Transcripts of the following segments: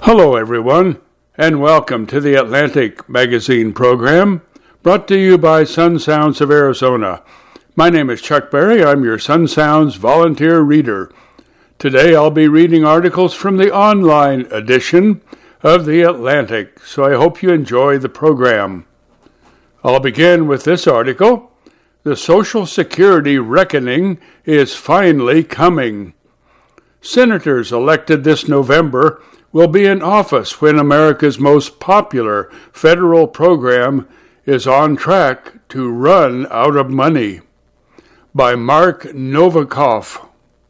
Hello, everyone, and welcome to the Atlantic Magazine program, brought to you by Sun Sounds of Arizona. My name is Chuck Berry. I'm your Sun Sounds volunteer reader. Today I'll be reading articles from the online edition of the Atlantic, so I hope you enjoy the program. I'll begin with this article. The Social Security reckoning is finally coming. Senators elected this November will be in office when America's most popular federal program is on track to run out of money. By Mark Novikov.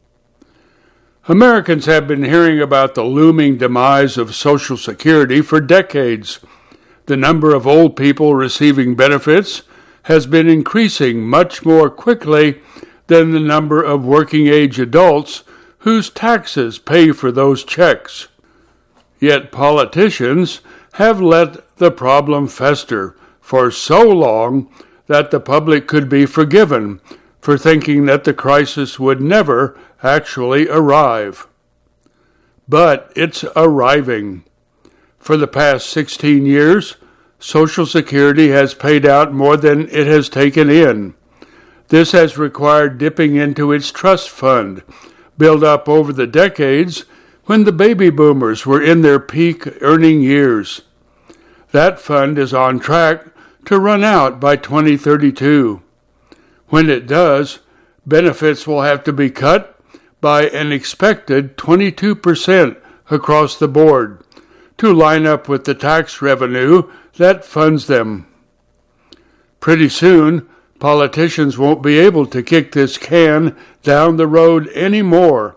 Americans have been hearing about the looming demise of Social Security for decades. The number of old people receiving benefits has been increasing much more quickly than the number of working-age adults whose taxes pay for those checks. Yet politicians have let the problem fester for so long that the public could be forgiven for thinking that the crisis would never actually arrive. But it's arriving. For the past 16 years, Social Security has paid out more than it has taken in. This has required dipping into its trust fund, built up over the decades when the baby boomers were in their peak earning years. That fund is on track to run out by 2032. When it does, benefits will have to be cut by an expected 22% across the board to line up with the tax revenue that funds them. Pretty soon, politicians won't be able to kick this can down the road anymore.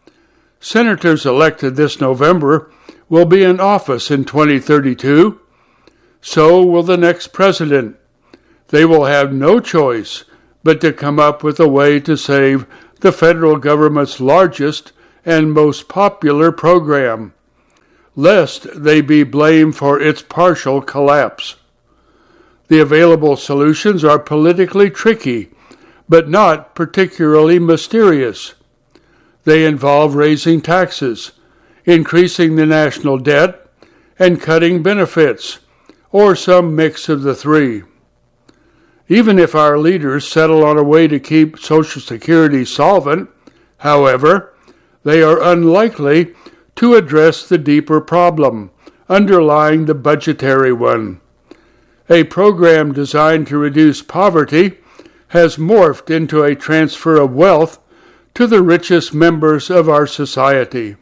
Senators elected this November will be in office in 2032. So will the next president. They will have no choice but to come up with a way to save the federal government's largest and most popular program, lest they be blamed for its partial collapse. The available solutions are politically tricky, but not particularly mysterious. They involve raising taxes, increasing the national debt, and cutting benefits, or some mix of the three. Even if our leaders settle on a way to keep Social Security solvent, however, they are unlikely to address the deeper problem underlying the budgetary one. A program designed to reduce poverty has morphed into a transfer of wealth to the richest members of our society.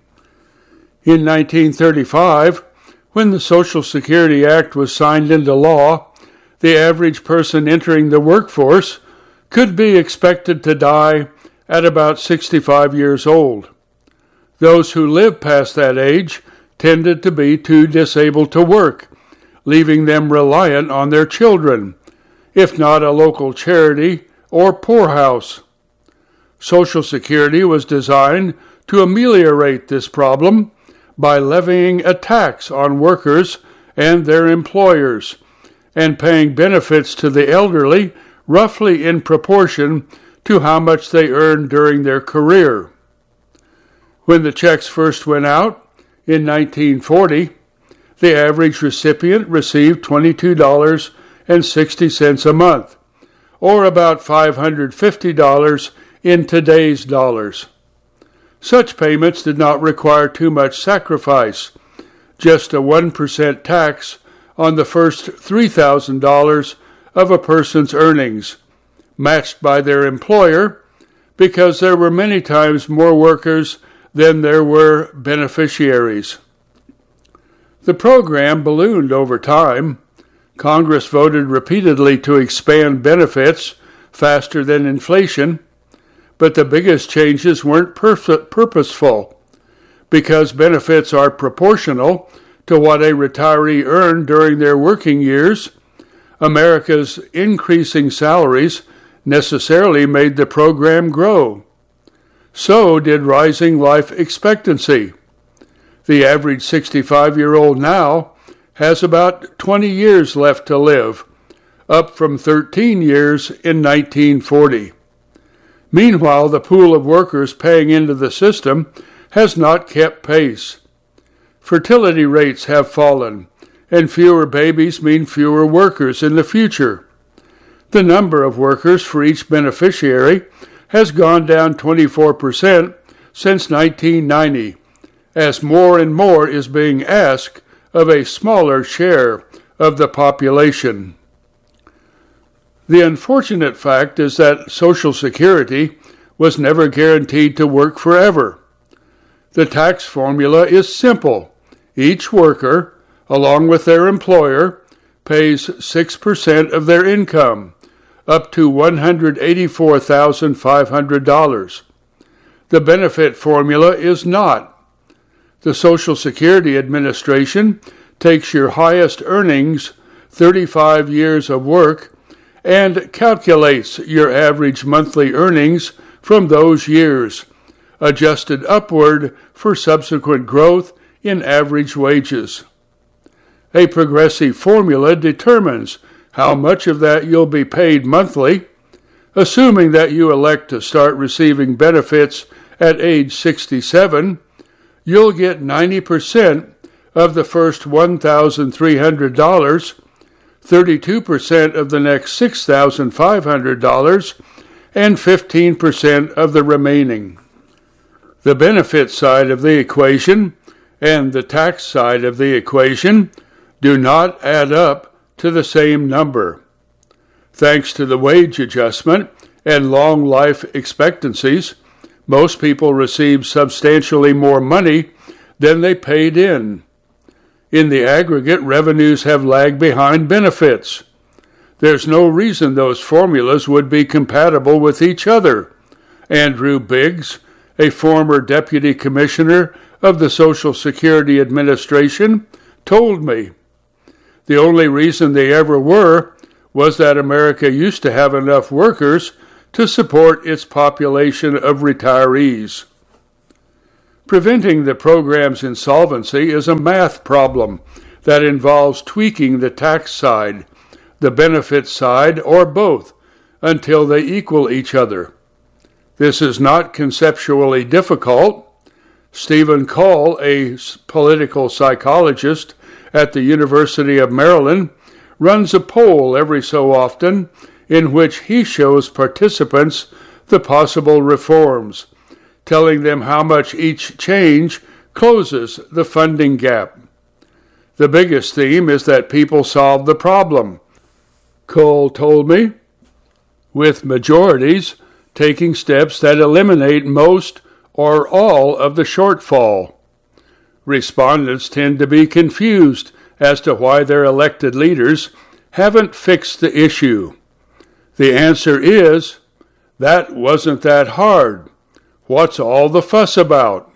In 1935, when the Social Security Act was signed into law, the average person entering the workforce could be expected to die at about 65 years old. Those who lived past that age tended to be too disabled to work, leaving them reliant on their children, if not a local charity or poorhouse. Social Security was designed to ameliorate this problem by levying a tax on workers and their employers, and paying benefits to the elderly roughly in proportion to how much they earned during their career. When the checks first went out, in 1940, the average recipient received $22.60 a month, or about $550 in today's dollars. Such payments did not require too much sacrifice, just a 1% tax on the first $3,000 of a person's earnings, matched by their employer, because there were many times more workers than there were beneficiaries. The program ballooned over time. Congress voted repeatedly to expand benefits faster than inflation, but the biggest changes weren't purposeful, because benefits are proportional to what a retiree earned during their working years. America's increasing salaries necessarily made the program grow. So did rising life expectancy. The average 65-year-old now has about 20 years left to live, up from 13 years in 1940. Meanwhile, the pool of workers paying into the system has not kept pace. fertility rates have fallen, and fewer babies mean fewer workers in the future. The number of workers for each beneficiary has gone down 24% since 1990, as more and more is being asked of a smaller share of the population. The unfortunate fact is that Social Security was never guaranteed to work forever. The tax formula is simple. Each worker, along with their employer, pays 6% of their income, up to $184,500. The benefit formula is not. The Social Security Administration takes your highest earnings, 35 years of work, and calculates your average monthly earnings from those years, adjusted upward for subsequent growth in average wages. A progressive formula determines how much of that you'll be paid monthly, assuming that you elect to start receiving benefits at age 67. You'll get 90% of the first $1,300, 32% of the next $6,500, and 15% of the remaining. The benefit side of the equation and the tax side of the equation do not add up to the same number. Thanks to the wage adjustment and long life expectancies, most people receive substantially more money than they paid in. In the aggregate, revenues have lagged behind benefits. There's no reason those formulas would be compatible with each other. Andrew Biggs, a former deputy commissioner of the Social Security Administration, told me. The only reason they ever were was that America used to have enough workers to support its population of retirees. Preventing the program's insolvency is a math problem that involves tweaking the tax side, the benefit side, or both, until they equal each other. This is not conceptually difficult. Stephen Call, a political psychologist at the University of Maryland, runs a poll every so often in which he shows participants the possible reforms, telling them how much each change closes the funding gap. The biggest theme is that people solve the problem, Cole told me, with majorities taking steps that eliminate most or all of the shortfall. Respondents tend to be confused as to why their elected leaders haven't fixed the issue. The answer is, that wasn't that hard. What's all the fuss about?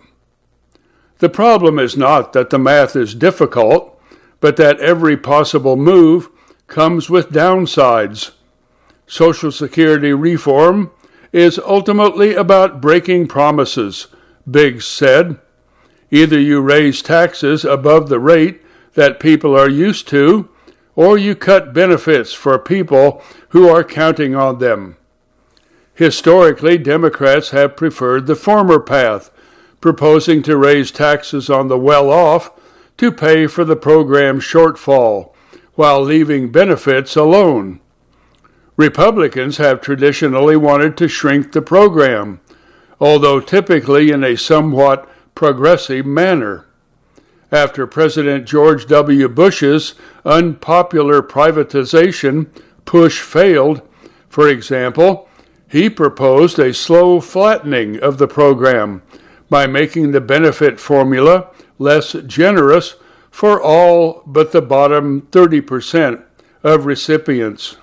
The problem is not that the math is difficult, but that every possible move comes with downsides. Social Security reform is ultimately about breaking promises, Biggs said. Either you raise taxes above the rate that people are used to, or you cut benefits for people who are counting on them. Historically, Democrats have preferred the former path, proposing to raise taxes on the well-off to pay for the program's shortfall, while leaving benefits alone. Republicans have traditionally wanted to shrink the program, although typically in a somewhat progressive manner. After President George W. Bush's unpopular privatization push failed, for example, he proposed a slow flattening of the program by making the benefit formula less generous for all but the bottom 30% of recipients.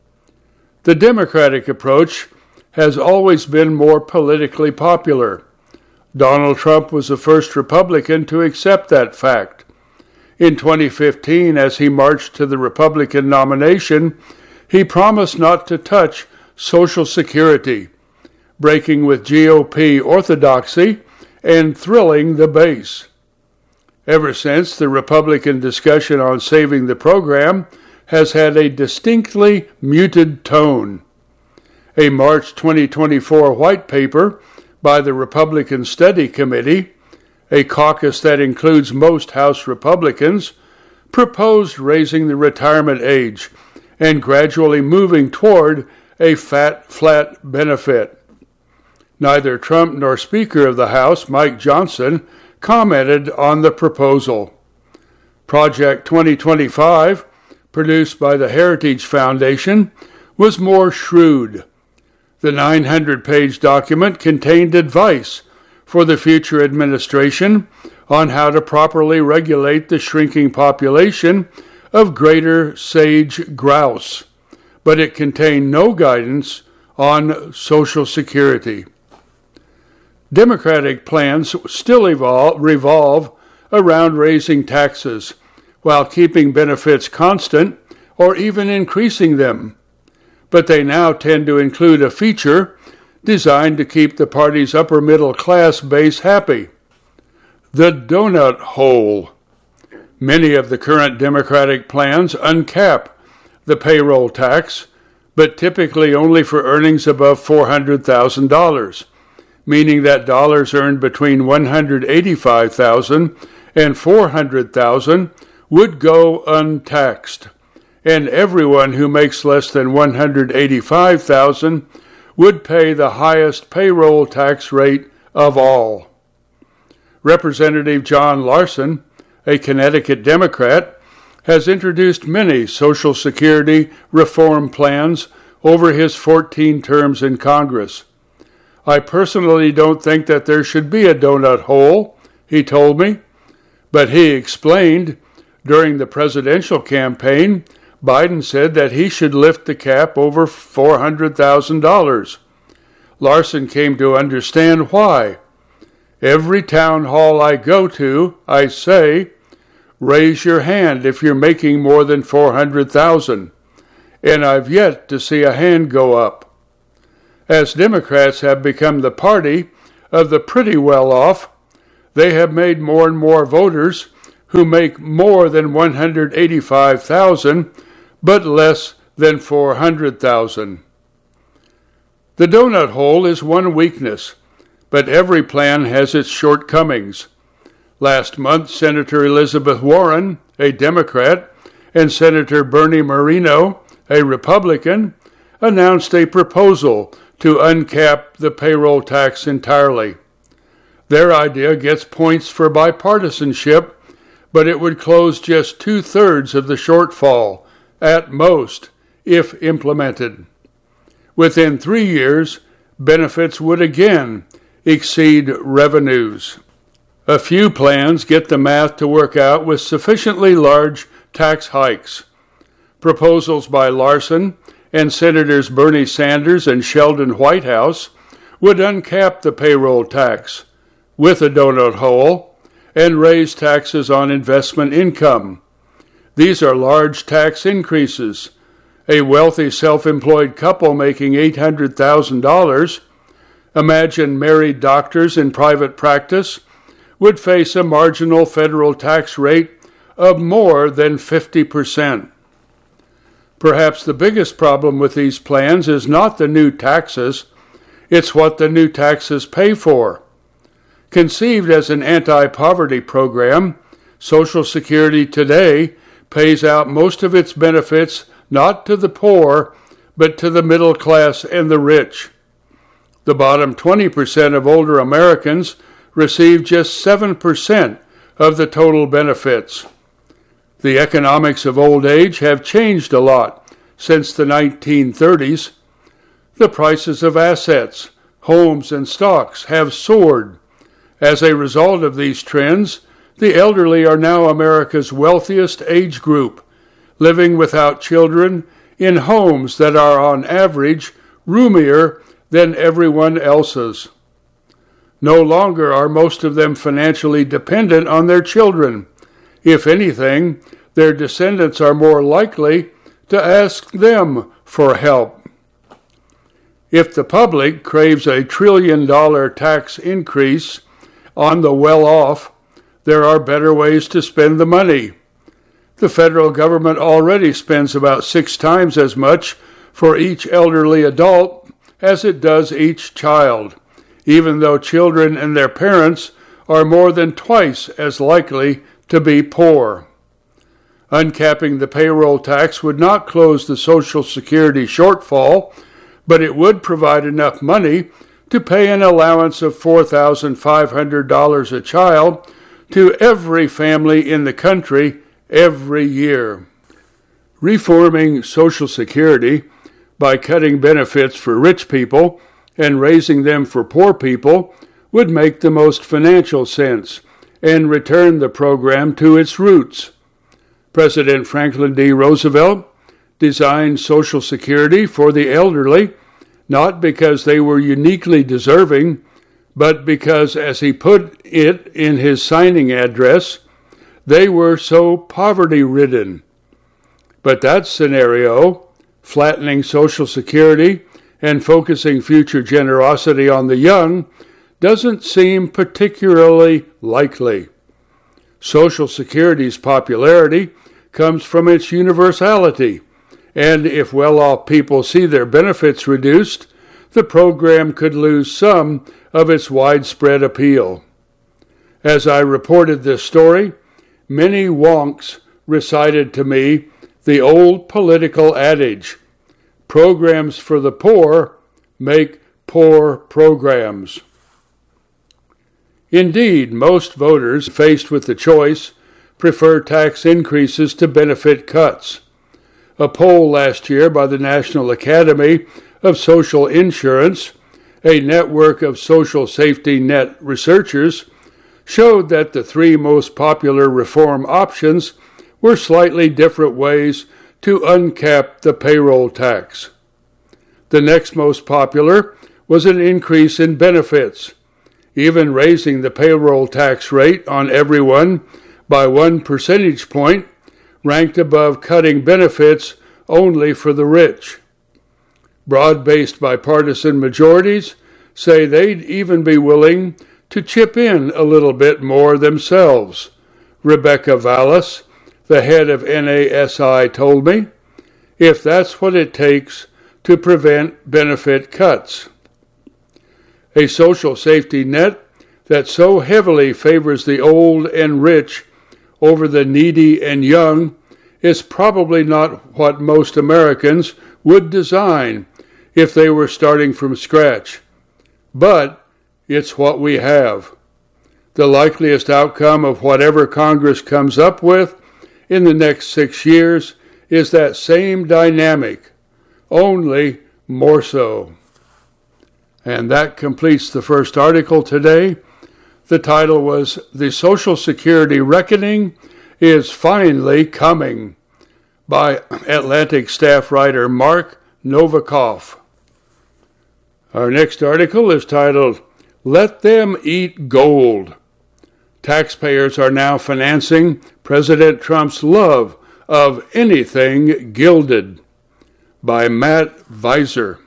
The Democratic approach has always been more politically popular. Donald Trump was the first Republican to accept that fact. In 2015, as he marched to the Republican nomination, he promised not to touch Social Security, breaking with GOP orthodoxy and thrilling the base. Ever since, the Republican discussion on saving the program has had a distinctly muted tone. A March 2024 white paper by the Republican Study Committee, a caucus that includes most House Republicans, proposed raising the retirement age and gradually moving toward a flat benefit. Neither Trump nor Speaker of the House, Mike Johnson, commented on the proposal. Project 2025, produced by the Heritage Foundation, was more shrewd. The 900-page document contained advice for the future administration on how to properly regulate the shrinking population of greater sage grouse, but it contained no guidance on Social Security. Democratic plans still revolve around raising taxes while keeping benefits constant or even increasing them, but they now tend to include a feature designed to keep the party's upper middle class base happy: the donut hole. Many of the current Democratic plans uncap the payroll tax, but typically only for earnings above $400,000, meaning that dollars earned between $185,000 and $400,000 would go untaxed, and everyone who makes less than $185,000 would pay the highest payroll tax rate of all. Representative John Larson, a Connecticut Democrat, has introduced many Social Security reform plans over his 14 terms in Congress. I personally don't think that there should be a donut hole, he told me, but he explained during the presidential campaign, Biden said that he should lift the cap over $400,000. Larson came to understand why. Every town hall I go to, I say, raise your hand if you're making more than $400,000, and I've yet to see a hand go up. As Democrats have become the party of the pretty well-off, they have made more and more voters who make more than $185,000 but less than $400,000. The donut hole is one weakness, but every plan has its shortcomings. Last month, Senator Elizabeth Warren, a Democrat, and Senator Bernie Moreno, a Republican, announced a proposal to uncap the payroll tax entirely. Their idea gets points for bipartisanship, but it would close just 2/3 of the shortfall, at most, if implemented. Within 3 years, benefits would again exceed revenues. A few plans get the math to work out with sufficiently large tax hikes. Proposals by Larson and Senators Bernie Sanders and Sheldon Whitehouse would uncap the payroll tax with a donut hole and raise taxes on investment income. These are large tax increases. A wealthy self-employed couple making $800,000, imagine married doctors in private practice, would face a marginal federal tax rate of more than 50%. Perhaps the biggest problem with these plans is not the new taxes, it's what the new taxes pay for. Conceived as an anti-poverty program, Social Security today pays out most of its benefits not to the poor, but to the middle class and the rich. The bottom 20% of older Americans receive just 7% of the total benefits. The economics of old age have changed a lot since the 1930s. The prices of assets, homes, and stocks have soared. As a result of these trends, the elderly are now America's wealthiest age group, living without children in homes that are on average roomier than everyone else's. No longer are most of them financially dependent on their children. If anything, their descendants are more likely to ask them for help. If the public craves a $1 trillion tax increase on the well-off, there are better ways to spend the money. The federal government already spends about 6 times as much for each elderly adult as it does each child, even though children and their parents are more than twice as likely to be poor. Uncapping the payroll tax would not close the Social Security shortfall, but it would provide enough money to pay an allowance of $4,500 a child to every family in the country every year. Reforming Social Security by cutting benefits for rich people and raising them for poor people would make the most financial sense and return the program to its roots. President Franklin D. Roosevelt designed Social Security for the elderly, not because they were uniquely deserving, but because, as he put it in his signing address, they were so poverty-ridden. But that scenario, flattening Social Security and focusing future generosity on the young, doesn't seem particularly likely. Social Security's popularity comes from its universality, and if well-off people see their benefits reduced, the program could lose some of its widespread appeal. As I reported this story, many wonks recited to me the old political adage, programs for the poor make poor programs. Indeed, most voters faced with the choice prefer tax increases to benefit cuts. A poll last year by the National Academy of Social Insurance, a network of social safety net researchers, showed that the three most popular reform options were slightly different ways to uncap the payroll tax. The next most popular was an increase in benefits. Even raising the payroll tax rate on everyone by 1 percentage point ranked above cutting benefits only for the rich. Broad-based bipartisan majorities say they'd even be willing to chip in a little bit more themselves. Rebecca Vallis, the head of NASI, told me, if that's what it takes to prevent benefit cuts. A social safety net that so heavily favors the old and rich over the needy and young is probably not what most Americans would design if they were starting from scratch. But it's what we have. The likeliest outcome of whatever Congress comes up with in the next 6 years is that same dynamic, only more so. And that completes the first article today. The title was The Social Security Reckoning is Finally Coming by Atlantic staff writer Mark Novikov. Our next article is titled Let Them Eat Gold. Taxpayers are now financing President Trump's love of anything gilded by Matt Visor.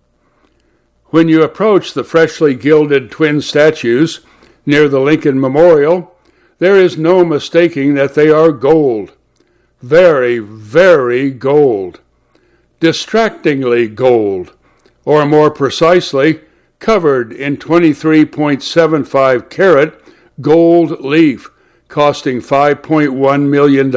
When you approach the freshly gilded twin statues near the Lincoln Memorial, there is no mistaking that they are gold. Very, very gold. Distractingly gold, or more precisely, covered in 23.75 carat gold leaf, costing $5.1 million.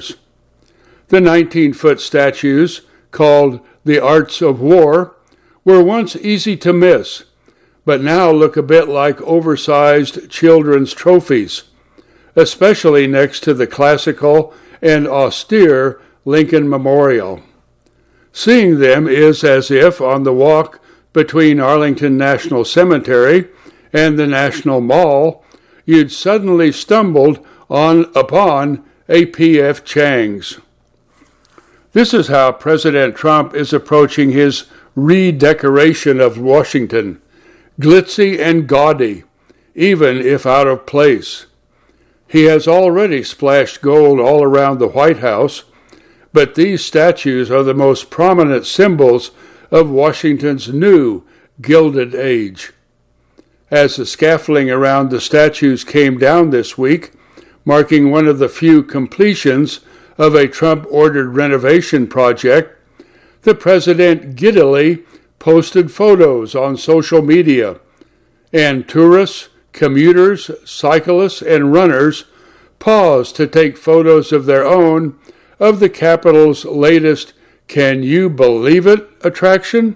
The 19-foot statues, called the Arts of War, were once easy to miss, but now look a bit like oversized children's trophies, especially next to the classical and austere Lincoln Memorial. Seeing them is as if on the walk between Arlington National Cemetery and the National Mall, you'd suddenly stumbled upon a P.F. Chang's. This is how President Trump is approaching his redecoration of Washington, glitzy and gaudy, even if out of place. He has already splashed gold all around the White House, but these statues are the most prominent symbols of Washington's new Gilded Age. As the scaffolding around the statues came down this week, marking one of the few completions of a Trump-ordered renovation project, the president giddily posted photos on social media, and tourists commuters, cyclists, and runners pause to take photos of their own of the capital's latest "Can You Believe It" attraction?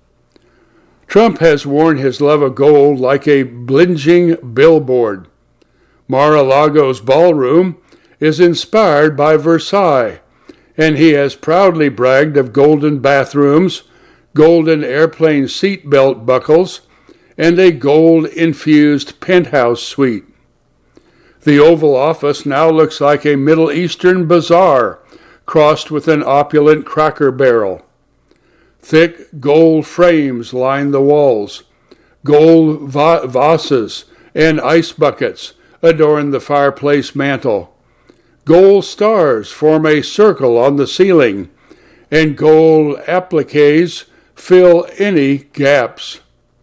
Trump has worn his love of gold like a blinking billboard. Mar-a-Lago's ballroom is inspired by Versailles, and he has proudly bragged of golden bathrooms, golden airplane seat belt buckles, and a gold-infused penthouse suite. The Oval Office now looks like a Middle Eastern bazaar crossed with an opulent Cracker Barrel. Thick gold frames line the walls. Gold vases and ice buckets adorn the fireplace mantel. Gold stars form a circle on the ceiling, and gold appliques fill any gaps.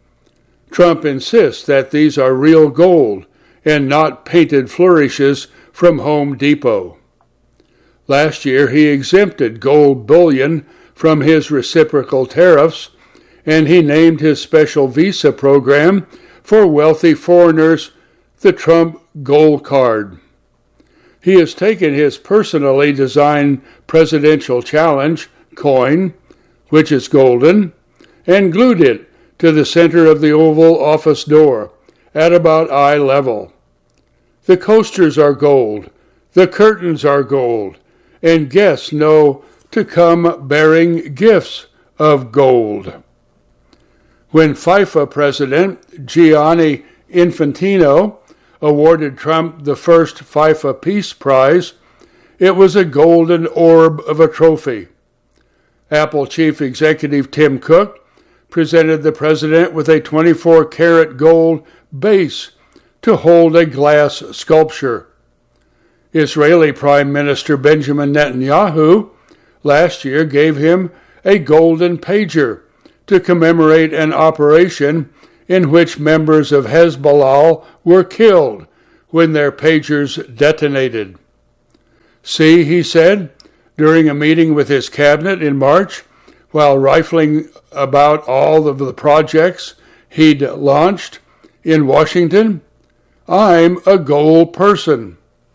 Trump insists that these are real gold and not painted flourishes from Home Depot. Last year, he exempted gold bullion from his reciprocal tariffs, and he named his special visa program for wealthy foreigners the Trump Gold Card. He has taken his personally designed presidential challenge coin, which is golden, and glued it to the center of the Oval Office door at about eye level. The coasters are gold, the curtains are gold, and guests know to come bearing gifts of gold. When FIFA President Gianni Infantino awarded Trump the first FIFA Peace Prize, it was a golden orb of a trophy. Apple Chief Executive Tim Cook presented the president with a 24-karat gold base to hold a glass sculpture. Israeli Prime Minister Benjamin Netanyahu last year gave him a golden pager to commemorate an operation in which members of Hezbollah were killed when their pagers detonated. "See," he said, during a meeting with his cabinet in March, while rifling about all of the projects he'd launched in Washington, "I'm a gold person."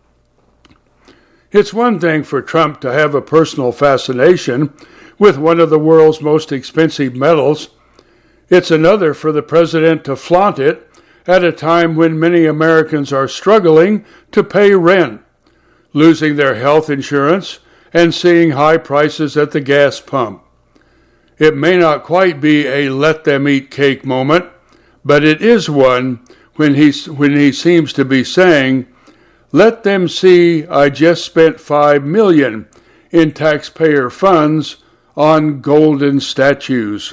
It's one thing for Trump to have a personal fascination with one of the world's most expensive metals. It's another for the president to flaunt it at a time when many Americans are struggling to pay rent, losing their health insurance, and seeing high prices at the gas pump. It may not quite be a let-them-eat-cake moment, but it is one when he seems to be saying, "Let them see I just spent $5 million in taxpayer funds on golden statues."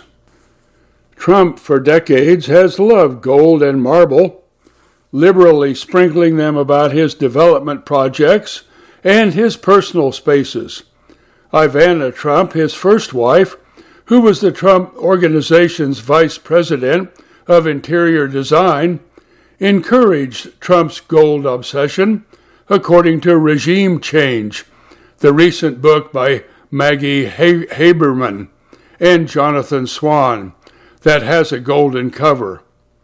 Trump, for decades, has loved gold and marble, liberally sprinkling them about his development projects and his personal spaces. Ivana Trump, his first wife, who was the Trump Organization's vice president of interior design, encouraged Trump's gold obsession, according to Regime Change, the recent book by Maggie Haberman and Jonathan Swan that has a golden cover.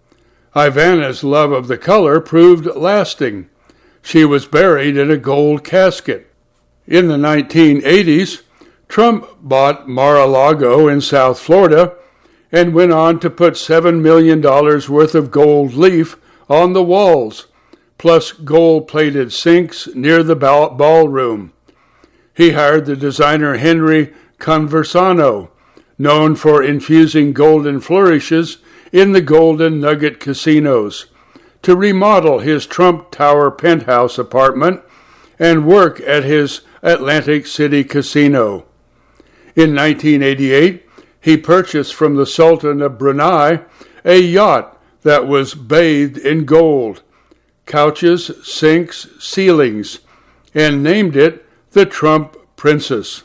Ivana's love of the color proved lasting. She was buried in a gold casket. In the 1980s, Trump bought Mar-a-Lago in South Florida and went on to put $7 million worth of gold leaf on the walls, plus gold-plated sinks near the ballroom. He hired the designer Henry Conversano, known for infusing golden flourishes in the Golden Nugget casinos, to remodel his Trump Tower penthouse apartment and work at his Atlantic City casino. In 1988, he purchased from the Sultan of Brunei a yacht that was bathed in gold, couches, sinks, ceilings, and named it the Trump Princess.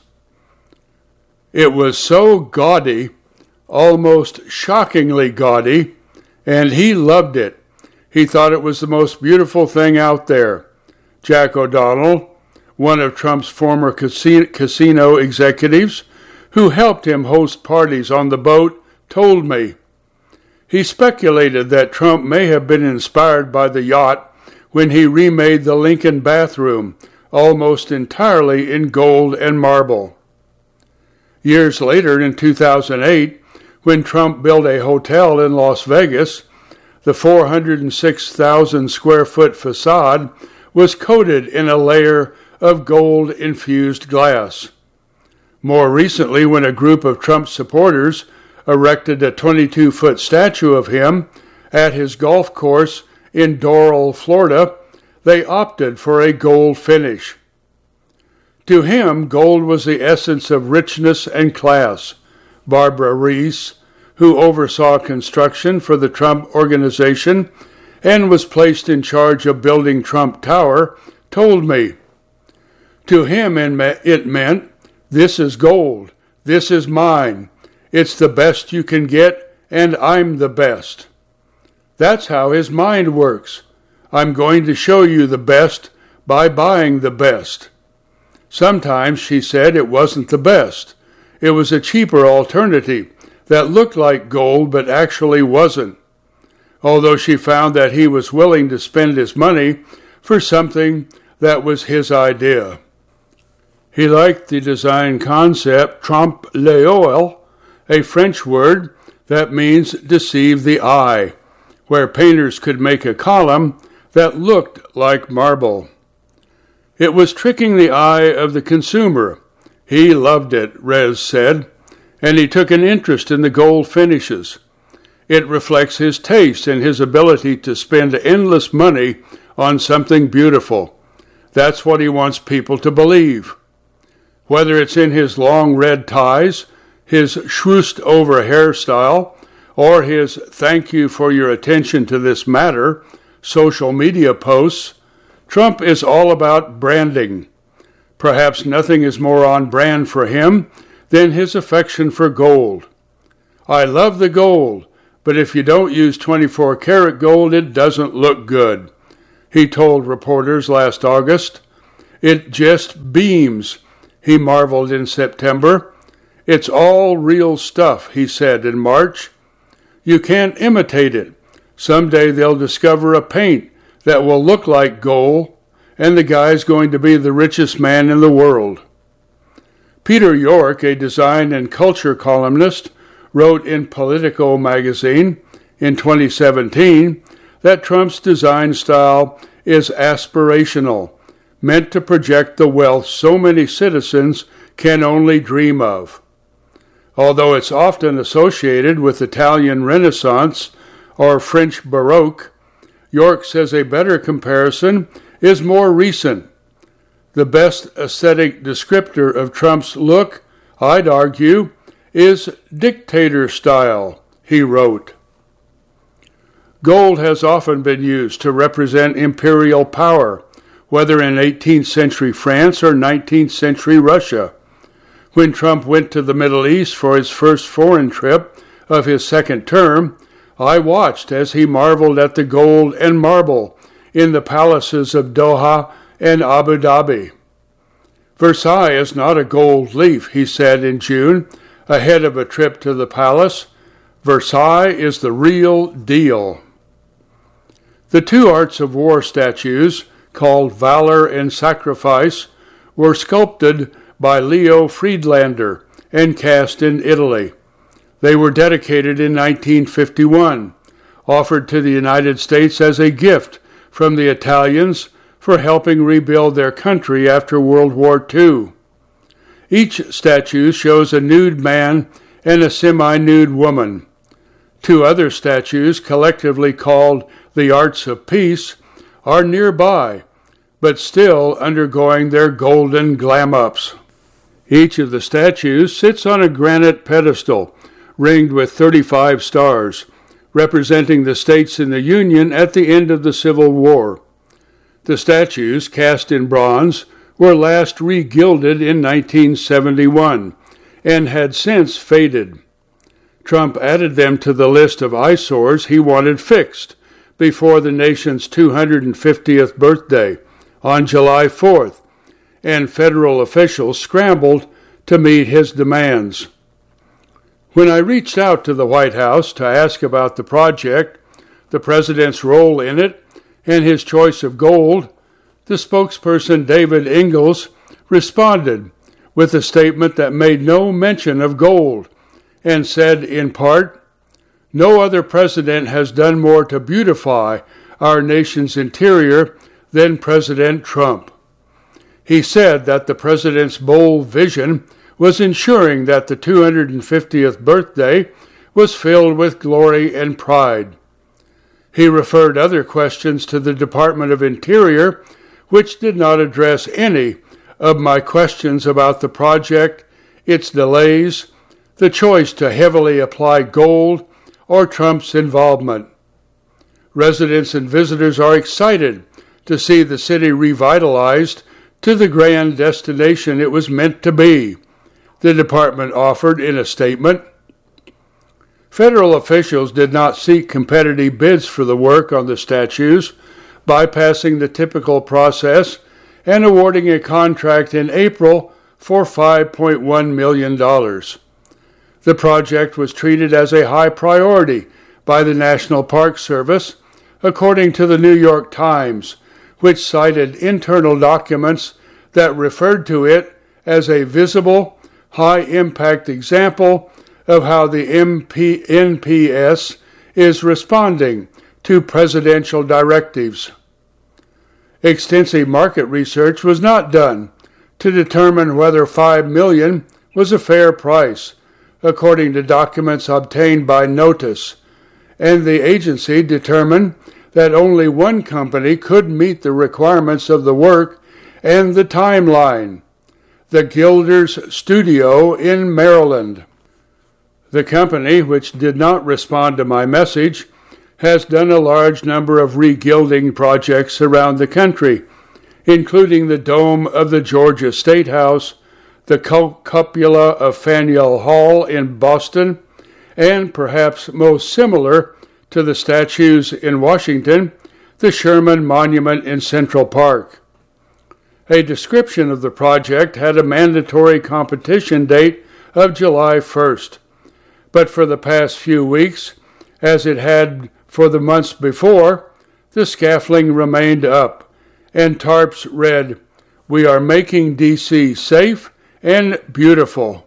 It was so gaudy, almost shockingly gaudy, and he loved it. He thought it was the most beautiful thing out there. Jack O'Donnell, one of Trump's former casino executives, who helped him host parties on the boat, told me, He speculated that Trump may have been inspired by the yacht when he remade the Lincoln bathroom almost entirely in gold and marble. Years later, in 2008, when Trump built a hotel in Las Vegas, the 406,000 square foot facade was coated in a layer of gold-infused glass. More recently, when a group of Trump supporters erected a 22-foot statue of him at his golf course in Doral, Florida, they opted for a gold finish. To him, gold was the essence of richness and class. Barbara Reese, who oversaw construction for the Trump Organization and was placed in charge of building Trump Tower, told me, to him it meant, this is gold, this is mine, it's the best you can get, and I'm the best. That's how his mind works. I'm going to show you the best by buying the best. Sometimes, she said, it wasn't the best. It was a cheaper alternative that looked like gold but actually wasn't, although she found that he was willing to spend his money for something that was his idea. He liked the design concept trompe l'oeil, a French word that means deceive the eye, where painters could make a column that looked like marble. It was tricking the eye of the consumer. He loved it, Rez said, and he took an interest in the gold finishes. It reflects his taste and his ability to spend endless money on something beautiful. That's what he wants people to believe. Whether it's in his long red ties, his shrooshed-over hairstyle, or his thank you for your attention to this matter social media posts, Trump is all about branding. Perhaps nothing is more on brand for him than his affection for gold. I love the gold, but if you don't use 24-karat gold, it doesn't look good, he told reporters last August. It just beams, he marveled in September. It's all real stuff, he said in March. You can't imitate it. Someday they'll discover a paint that will look like gold, and the guy's going to be the richest man in the world. Peter York, a design and culture columnist, wrote in Politico magazine in 2017 that Trump's design style is aspirational, meant to project the wealth so many citizens can only dream of. Although it's often associated with Italian Renaissance or French Baroque, York says a better comparison is more recent. The best aesthetic descriptor of Trump's look, I'd argue, is dictator style, he wrote. Gold has often been used to represent imperial power, whether in 18th century France or 19th century Russia. When Trump went to the Middle East for his first foreign trip of his second term, I watched as he marveled at the gold and marble in the palaces of Doha and Abu Dhabi. Versailles is not a gold leaf, he said in June, ahead of a trip to the palace. Versailles is the real deal. The two Arts of War statues, called Valor and Sacrifice, were sculpted by Leo Friedlander and cast in Italy. They were dedicated in 1951, offered to the United States as a gift from the Italians for helping rebuild their country after World War II. Each statue shows a nude man and a semi-nude woman. Two other statues, collectively called the Arts of Peace, are nearby, but still undergoing their golden glam-ups. Each of the statues sits on a granite pedestal, ringed with 35 stars, representing the states in the Union at the end of the Civil War. The statues, cast in bronze, were last re-gilded in 1971 and had since faded. Trump added them to the list of eyesores he wanted fixed before the nation's 250th birthday on July 4th, and federal officials scrambled to meet his demands. When I reached out to the White House to ask about the project, the president's role in it, and his choice of gold, the spokesperson David Ingalls responded with a statement that made no mention of gold and said, in part, "No other president has done more to beautify our nation's interior than President Trump." He said that the president's bold vision was ensuring that the 250th birthday was filled with glory and pride. He referred other questions to the Department of Interior, which did not address any of my questions about the project, its delays, the choice to heavily apply gold, or Trump's involvement. Residents and visitors are excited to see the city revitalized to the grand destination it was meant to be, the department offered in a statement. Federal officials did not seek competitive bids for the work on the statues, bypassing the typical process and awarding a contract in April for $5.1 million. The project was treated as a high priority by the National Park Service, according to the New York Times, which cited internal documents that referred to it as a visible, high-impact example of how the NPS is responding to presidential directives. Extensive market research was not done to determine whether $5 million was a fair price, according to documents obtained by Notice, and the agency determined that only one company could meet the requirements of the work and the timeline, the Gilders Studio in Maryland. The company, which did not respond to my message, has done a large number of regilding projects around the country, including the dome of the Georgia State House, the cupola of Faneuil Hall in Boston, and perhaps most similar to the statues in Washington, the Sherman Monument in Central Park. A description of the project had a mandatory competition date of July 1st, but for the past few weeks, as it had for the months before, the scaffolding remained up, and tarps read, "We are making D.C. safe and beautiful."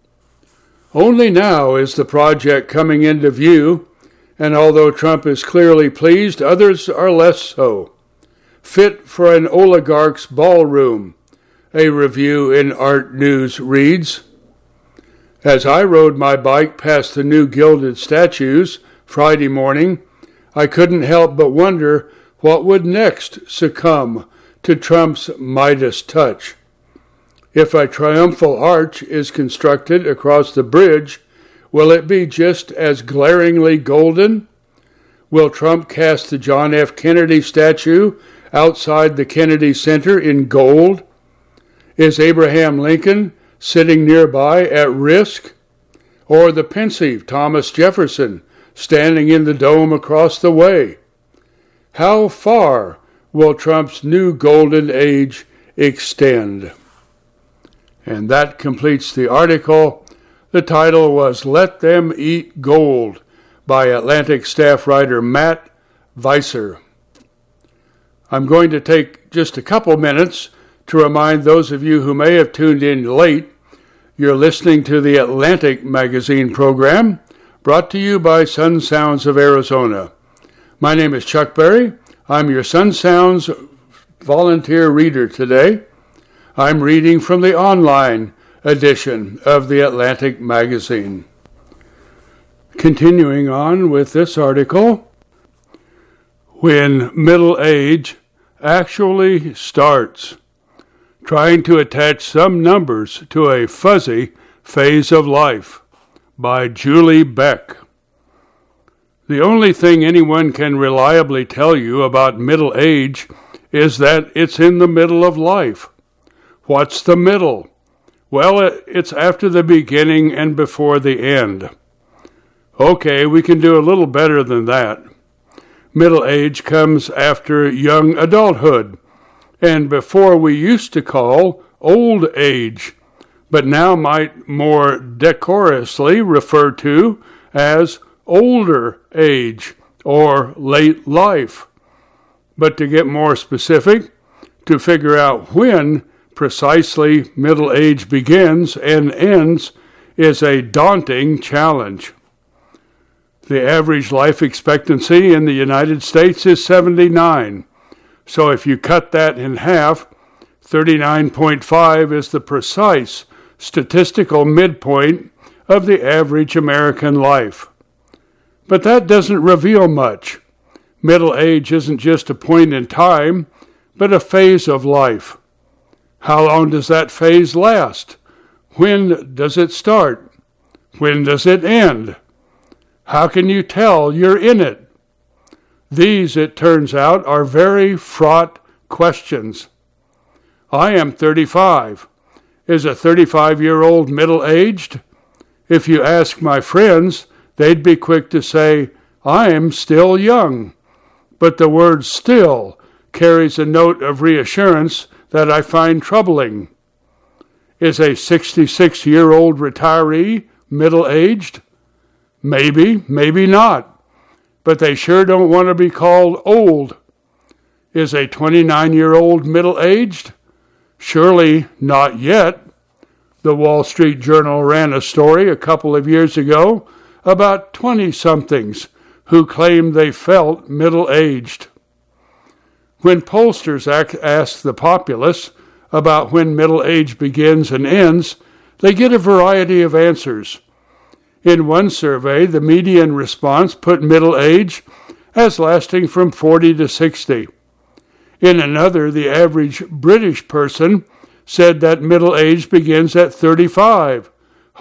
Only now is the project coming into view, and although Trump is clearly pleased, others are less so. Fit for an oligarch's ballroom, a review in Art News reads. As I rode my bike past the new gilded statues Friday morning, I couldn't help but wonder what would next succumb to Trump's Midas touch. If a triumphal arch is constructed across the bridge, will it be just as glaringly golden? Will Trump cast the John F. Kennedy statue outside the Kennedy Center in gold? Is Abraham Lincoln sitting nearby at risk? Or the pensive Thomas Jefferson standing in the dome across the way? How far will Trump's new golden age extend? And that completes the article. The title was Let Them Eat Gold by Atlantic staff writer Matt Viser. I'm going to take just a couple minutes to remind those of you who may have tuned in late, you're listening to the Atlantic Magazine program, brought to you by Sun Sounds of Arizona. My name is Chuck Berry. I'm your Sun Sounds volunteer reader today. I'm reading from the online edition of the Atlantic Magazine. Continuing on with this article, when middle age actually starts, trying to attach some numbers to a fuzzy phase of life, by Julie Beck. The only thing anyone can reliably tell you about middle age is that it's in the middle of life. What's the middle? Well, it's after the beginning and before the end. Okay, we can do a little better than that. Middle age comes after young adulthood, and before we used to call old age, but now might more decorously refer to as older age or late life. But to get more specific, to figure out when precisely middle age begins and ends is a daunting challenge. The average life expectancy in the United States is 79. So if you cut that in half, 39.5 is the precise statistical midpoint of the average American life. But that doesn't reveal much. Middle age isn't just a point in time, but a phase of life. How long does that phase last? When does it start? When does it end? How can you tell you're in it? These, it turns out, are very fraught questions. I am 35. Is a 35-year-old middle-aged? If you ask my friends, they'd be quick to say, I am still young. But the word still carries a note of reassurance that I find troubling. Is a 66-year-old retiree middle-aged? Maybe, maybe not. But they sure don't want to be called old. Is a 29-year-old middle-aged? Surely not yet. The Wall Street Journal ran a story a couple of years ago about 20-somethings who claimed they felt middle-aged. When pollsters ask the populace about when middle age begins and ends, they get a variety of answers. In one survey, the median response put middle age as lasting from 40 to 60. In another, the average British person said that middle age begins at 35,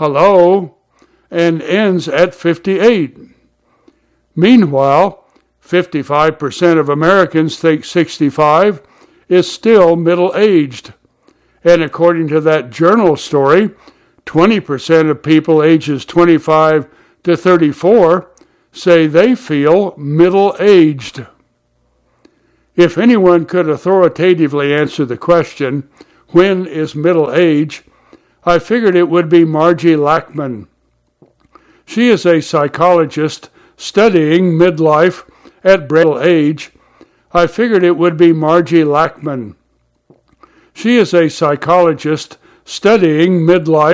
and ends at 58. Meanwhile, 55% of Americans think 65 is still middle-aged. And according to that journal story, 20% of people ages 25 to 34 say they feel middle-aged. If anyone could authoritatively answer the question, when is middle age, I figured it would be Margie Lackman. She is a psychologist studying midlife at middle age. I figured it would be Margie Lackman. She is a psychologist studying midlife